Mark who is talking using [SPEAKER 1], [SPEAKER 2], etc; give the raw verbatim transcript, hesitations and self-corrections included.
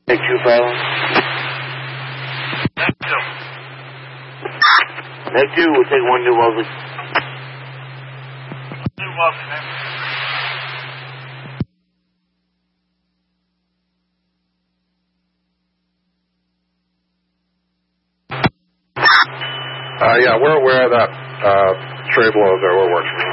[SPEAKER 1] Take two, Fallon.
[SPEAKER 2] Next two.
[SPEAKER 1] Next two, we'll take one New Wellesley.
[SPEAKER 2] New Wellesley, next.
[SPEAKER 3] Uh, yeah, we're aware of that uh, stray below there. We're working.